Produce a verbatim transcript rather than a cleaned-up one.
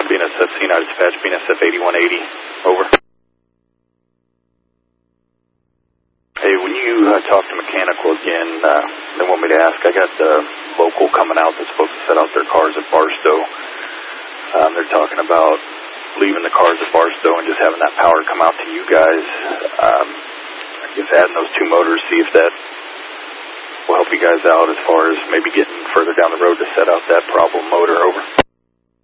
B N S F, Senai Dispatch, B N S F eighty-one eighty, over. Hey, when you uh, talk to mechanical again, uh, they want me to ask, I got the local coming out that's supposed to set out their cars at Barstow. Um, they're talking about leaving the cars at Barstow and just having that power come out to you guys. Um, I guess adding those two motors, see if that will help you guys out as far as maybe getting further down the road to set out that problem motor, over.